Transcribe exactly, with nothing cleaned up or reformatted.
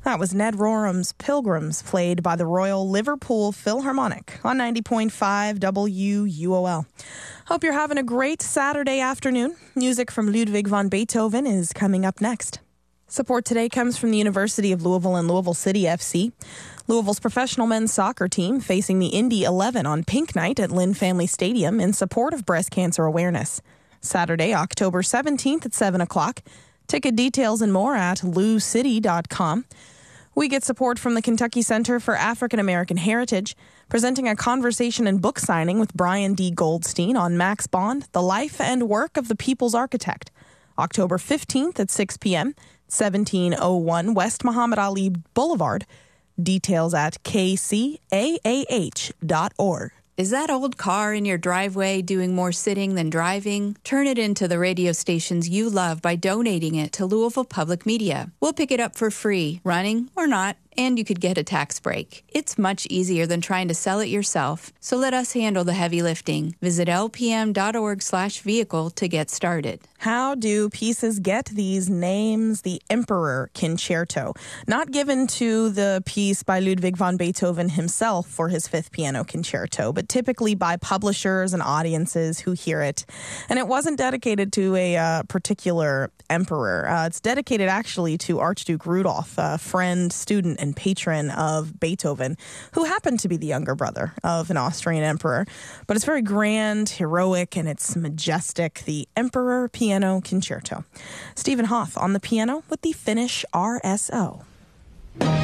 That was Ned Rorem's Pilgrims, played by the Royal Liverpool Philharmonic on ninety point five W U O L. Hope you're having a great Saturday afternoon. Music from Ludwig van Beethoven is coming up next. Support today comes from the University of Louisville and Louisville City F C. Louisville's professional men's soccer team facing the Indy eleven on Pink Night at Lynn Family Stadium in support of breast cancer awareness. Saturday, October seventeenth at seven o'clock. Ticket details and more at lou city dot com. We get support from the Kentucky Center for African American Heritage, presenting a conversation and book signing with Brian D. Goldstein on Max Bond, The Life and Work of the People's Architect. October fifteenth at six p.m., seventeen oh one West Muhammad Ali Boulevard. Details at k c a a h dot org. Is that old car in your driveway doing more sitting than driving? Turn it into the radio stations you love by donating it to Louisville Public Media. We'll pick it up for free, running or not, and you could get a tax break. It's much easier than trying to sell it yourself, so let us handle the heavy lifting. Visit l p m dot org slash vehicle to get started. How do pieces get these names? The Emperor Concerto, not given to the piece by Ludwig van Beethoven himself for his fifth piano concerto, but typically by publishers and audiences who hear it. And it wasn't dedicated to a uh, particular emperor. Uh, it's dedicated actually to Archduke Rudolph, a friend, student, and patron of Beethoven, who happened to be the younger brother of an Austrian emperor. But it's very grand, heroic, and it's majestic. The Emperor Piano Concerto. Stephen Hoff on the piano with the Finnish R S O.